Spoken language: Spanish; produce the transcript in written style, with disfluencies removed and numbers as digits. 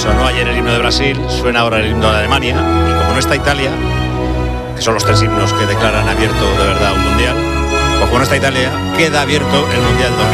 sonó ayer el himno de Brasil, suena ahora el himno de Alemania, y como no está Italia, que son los 3 himnos que declaran abierto de verdad un mundial, pues como no está Italia, queda abierto el mundial 2018.